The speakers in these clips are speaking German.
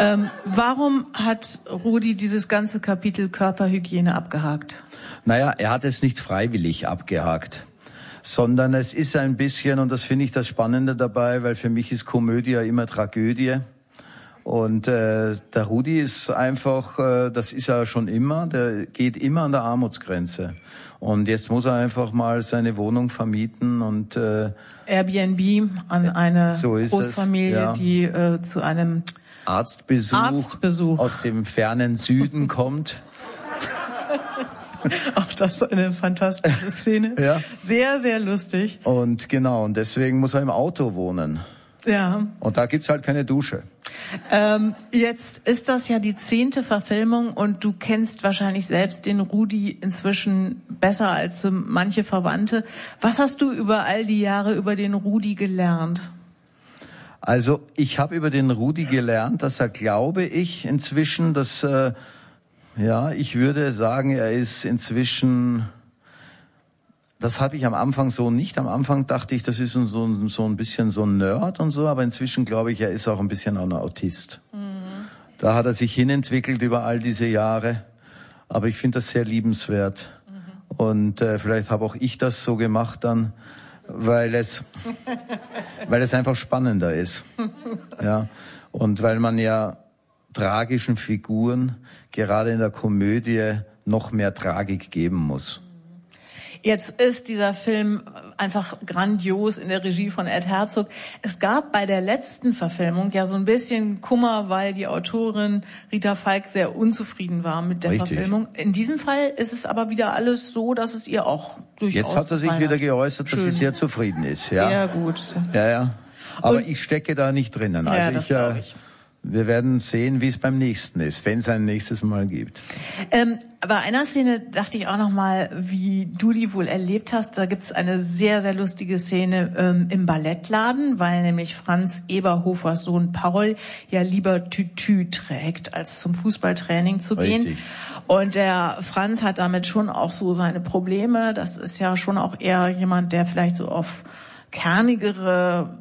Warum hat Rudi dieses ganze Kapitel Körperhygiene abgehakt? Naja, er hat es nicht freiwillig abgehakt, sondern es ist ein bisschen, und das finde ich das Spannende dabei, weil für mich ist Komödie ja immer Tragödie. Und der Rudi ist einfach, das ist er schon immer, der geht immer an der Armutsgrenze. Und jetzt muss er einfach mal seine Wohnung vermieten und Airbnb an eine so Großfamilie, ja, die zu einem Arztbesuch aus dem fernen Süden kommt. Auch das ist eine fantastische Szene. Ja. Sehr, sehr lustig. Und genau, und deswegen muss er im Auto wohnen. Ja. Und da gibt's halt keine Dusche. Jetzt ist das ja die 10. Verfilmung und du kennst wahrscheinlich selbst den Rudi inzwischen besser als manche Verwandte. Was hast du über all die Jahre über den Rudi gelernt? Also ich habe über den Rudi gelernt, dass er, glaube ich, inzwischen, dass ich würde sagen, er ist inzwischen. Das habe ich am Anfang so nicht. Am Anfang dachte ich, das ist so ein bisschen so ein Nerd und so, aber inzwischen glaube ich, er ist auch ein bisschen ein Autist. Mhm. Da hat er sich hinentwickelt über all diese Jahre, aber ich finde das sehr liebenswert. Mhm. Und vielleicht habe auch ich das so gemacht dann, weil es einfach spannender ist. Ja. Und weil man ja tragischen Figuren gerade in der Komödie noch mehr Tragik geben muss. Jetzt ist dieser Film einfach grandios in der Regie von Ed Herzog. Es gab bei der letzten Verfilmung ja so ein bisschen Kummer, weil die Autorin Rita Falk sehr unzufrieden war mit der Verfilmung. In diesem Fall ist es aber wieder alles so, dass es ihr auch durchaus Jetzt hat er sich wieder geäußert, dass sie sehr zufrieden ist. Ja. Sehr gut. Ja. Aber ich stecke da nicht drinnen. Also ja, das glaube ich. Wir werden sehen, wie es beim nächsten ist, wenn es ein nächstes Mal gibt. Bei einer Szene dachte ich auch noch mal, wie du die wohl erlebt hast. Da gibt es eine sehr, sehr lustige Szene im Ballettladen, weil nämlich Franz Eberhofers Sohn Paul ja lieber Tütü trägt, als zum Fußballtraining zu gehen. Und der Franz hat damit schon auch so seine Probleme. Das ist ja schon auch eher jemand, der vielleicht so auf kernigere...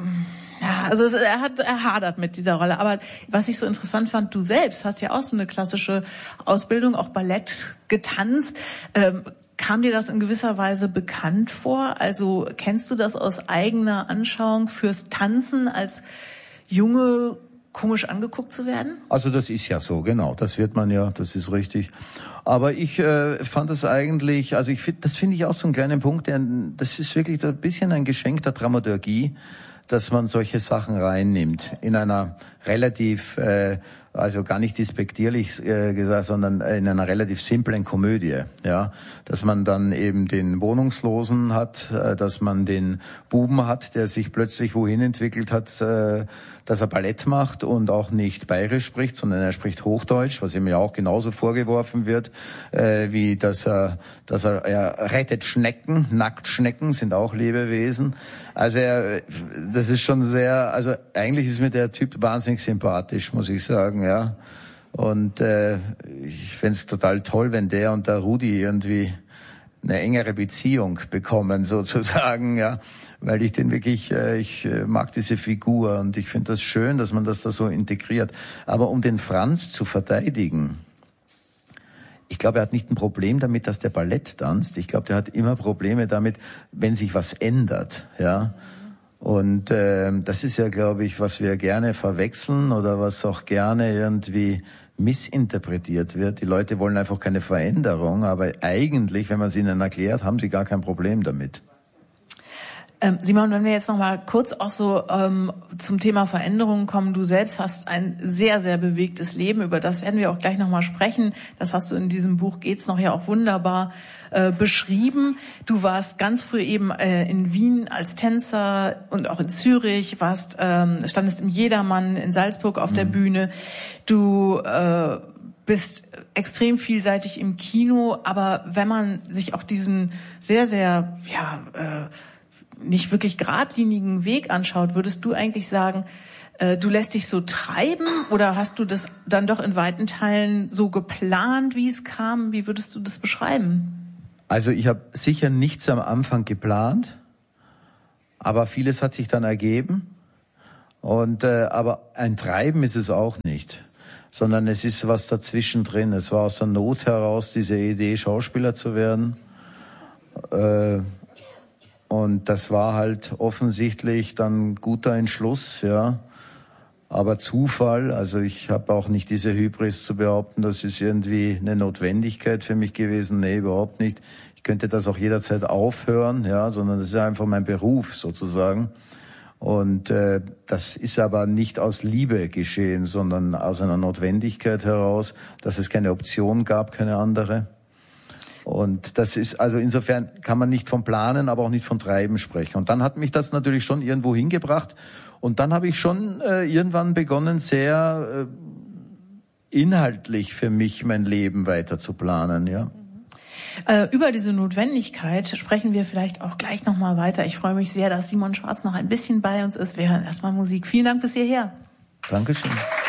Ja, also er hadert mit dieser Rolle. Aber was ich so interessant fand, du selbst hast ja auch so eine klassische Ausbildung, auch Ballett getanzt. Kam dir das in gewisser Weise bekannt vor? Also kennst du das aus eigener Anschauung fürs Tanzen als Junge komisch angeguckt zu werden? Also das ist ja so, genau. Das wird man ja, das ist richtig. Aber ich fand das eigentlich, also das finde ich auch so einen kleinen Punkt, das ist wirklich ein bisschen ein Geschenk der Dramaturgie, dass man solche Sachen reinnimmt in einer relativ, also gar nicht despektierlich gesagt, sondern in einer relativ simplen Komödie, ja, dass man dann eben den Wohnungslosen hat, dass man den Buben hat, der sich plötzlich wohin entwickelt hat, dass er Ballett macht und auch nicht bayerisch spricht, sondern er spricht Hochdeutsch, was ihm ja auch genauso vorgeworfen wird, wie dass er rettet Schnecken, Nacktschnecken sind auch Lebewesen. Also das ist schon sehr, also eigentlich ist mir der Typ wahnsinnig sympathisch, muss ich sagen, ja. Und ich fände es total toll, wenn der und der Rudi irgendwie eine engere Beziehung bekommen, sozusagen, ja, weil ich den wirklich, ich mag diese Figur und ich finde das schön, dass man das da so integriert. Aber um den Franz zu verteidigen, ich glaube, er hat nicht ein Problem damit, dass der Ballett tanzt. Ich glaube, der hat immer Probleme damit, wenn sich was ändert, ja. Und das ist ja, glaube ich, was wir gerne verwechseln oder was auch gerne irgendwie missinterpretiert wird. Die Leute wollen einfach keine Veränderung, aber eigentlich, wenn man es ihnen erklärt, haben sie gar kein Problem damit. Simon, wenn wir jetzt noch mal kurz auch so zum Thema Veränderungen kommen. Du selbst hast ein sehr, sehr bewegtes Leben. Über das werden wir auch gleich noch mal sprechen. Das hast du in diesem Buch Geht's noch ja auch wunderbar beschrieben. Du warst ganz früh eben in Wien als Tänzer und auch in Zürich, standest im Jedermann in Salzburg auf der Bühne. Du bist extrem vielseitig im Kino, aber wenn man sich auch diesen sehr, sehr, nicht wirklich geradlinigen Weg anschaut, würdest du eigentlich sagen, du lässt dich so treiben oder hast du das dann doch in weiten Teilen so geplant, wie es kam? Wie würdest du das beschreiben? Also ich habe sicher nichts am Anfang geplant, aber vieles hat sich dann ergeben. Und aber ein Treiben ist es auch nicht. sondern es ist was dazwischen drin. Es war aus der Not heraus diese Idee, Schauspieler zu werden. Und das war halt offensichtlich dann guter Entschluss, ja. Aber Zufall, also ich habe auch nicht diese Hybris zu behaupten, das ist irgendwie eine Notwendigkeit für mich gewesen. Nee, überhaupt nicht. Ich könnte das auch jederzeit aufhören, ja, sondern das ist einfach mein Beruf sozusagen. Und das ist aber nicht aus Liebe geschehen, sondern aus einer Notwendigkeit heraus, dass es keine Option gab, keine andere. Und das ist, also insofern kann man nicht von Planen, aber auch nicht von Treiben sprechen. Und dann hat mich das natürlich schon irgendwo hingebracht. Und dann habe ich schon irgendwann begonnen, sehr inhaltlich für mich mein Leben weiter zu planen, ja. Über diese Notwendigkeit sprechen wir vielleicht auch gleich nochmal weiter. Ich freue mich sehr, dass Simon Schwarz noch ein bisschen bei uns ist. Wir hören erstmal Musik. Vielen Dank bis hierher. Dankeschön.